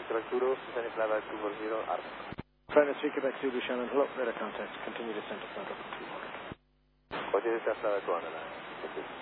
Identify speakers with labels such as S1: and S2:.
S1: Quebec Kuro, descending flyby 240, Army.
S2: Flight SV Quebec Zulu Shannon, hello, radar contact, continue descent to Central 200.
S1: Roger, flyby 200.